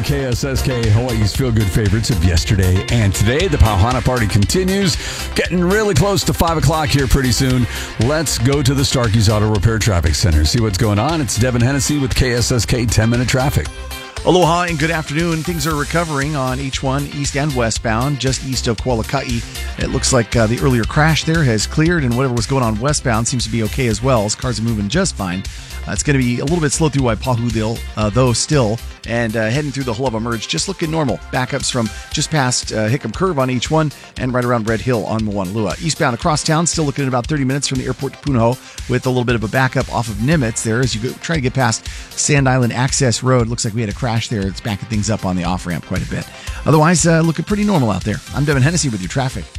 KSSK, Hawaii's feel-good favorites of yesterday and today. The Pauhana party continues. Getting really close to 5 o'clock here pretty soon. Let's go to the Starkey's Auto Repair Traffic Center. See what's going on. It's Devin Hennessy with KSSK 10-minute traffic. Aloha and good afternoon. Things are recovering on H1 east and westbound, just east of Kualakai. It looks like the earlier crash there has cleared, and whatever was going on westbound seems to be okay as well, as cars are moving just fine. It's going to be a little bit slow through Waipahu, though still, and heading through the Hulava Merge, just looking normal. Backups from just past Hickam Curve on H1 and right around Red Hill on Moanalua. Eastbound across town, still looking at about 30 minutes from the airport to Punahou, with a little bit of a backup off of Nimitz there as you try to get past Sand Island Access Road. Looks like we had a crash there. It's backing things up on the off-ramp quite a bit. Otherwise, looking pretty normal out there. I'm Devin Hennessy with your traffic.